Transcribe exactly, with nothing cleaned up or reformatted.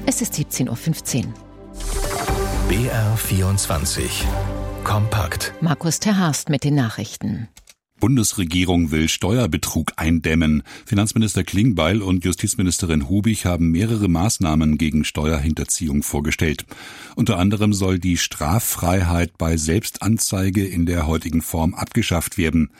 Es ist siebzehn Uhr fünfzehn. B R vierundzwanzig Kompakt. Markus Terhorst mit den Nachrichten. Bundesregierung will Steuerbetrug eindämmen. Finanzminister Klingbeil und Justizministerin Hubig haben mehrere Maßnahmen gegen Steuerhinterziehung vorgestellt. Unter anderem soll die Straffreiheit bei Selbstanzeige in der heutigen Form abgeschafft werden.